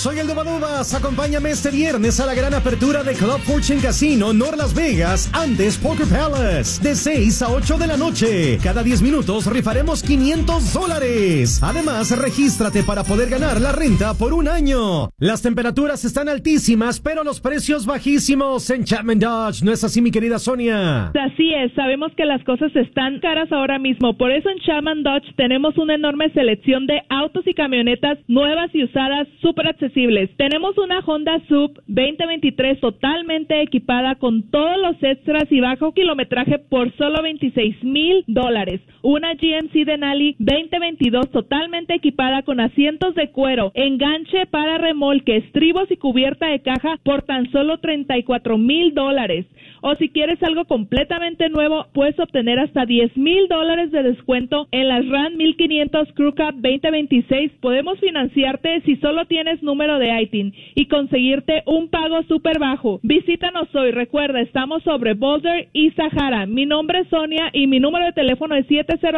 Soy el Dubadubas. Acompáñame este viernes a la gran apertura de Club Fortune Casino North Las Vegas, Andes Poker Palace, de 6 a 8 de la noche. Cada 10 minutos rifaremos $500. Además, regístrate para poder ganar la renta por un año. Las temperaturas están altísimas, pero los precios bajísimos en Chapman Dodge. ¿No es así, mi querida Sonia? Así es, sabemos que las cosas están caras ahora mismo. Por eso en Chapman Dodge tenemos una enorme selección de autos y camionetas nuevas y usadas súper accesibles. Tenemos una Honda Sub 2023 totalmente equipada con todos los extras y bajo kilometraje por solo $26,000. Una GMC Denali 2022 totalmente equipada con asientos de cuero, enganche para remolque, estribos y cubierta de caja por tan solo $34,000. O si quieres algo completamente nuevo, puedes obtener hasta $10,000 de descuento en las Ram 1500 Crew Cab 2026. Podemos financiarte si solo tienes número de ITIN y conseguirte un pago súper bajo. Visítanos hoy. Recuerda, estamos sobre Boulder y Sahara. Mi nombre es Sonia y mi número de teléfono es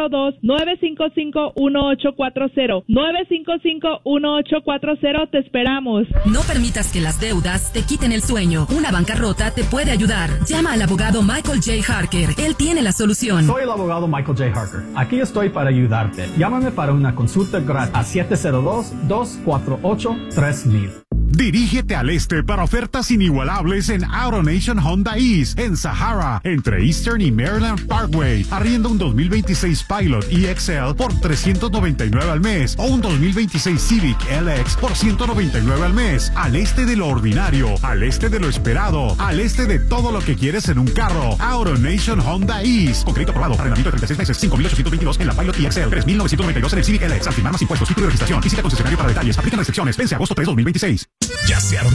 702-955-1840. 955-1840. Te esperamos. No permitas que las deudas te quiten el sueño. Una bancarrota te puede ayudar. Llama al abogado Michael J. Harker. Él tiene la solución. Soy el abogado Michael J. Harker. Aquí estoy para ayudarte. Llámame para una consulta gratis a 702-248-3000. Dirígete al este para ofertas inigualables en AutoNation Honda East, en Sahara, entre Eastern y Maryland Parkway. Arrienda un 2026 Pilot EXL por $399 al mes o un 2026 Civic LX por $199 al mes. Al este de lo ordinario, al este de lo esperado, al este de todo lo que quieres en un carro. AutoNation Honda East. Con crédito aprobado, arrendamiento de 36 meses, $5,822 en la Pilot EXL, $3,992 en el Civic LX. Al firmar más impuestos, título de registración. Visita concesionario para detalles. Aplican restricciones. Vence agosto 3, 2026. Ya se armó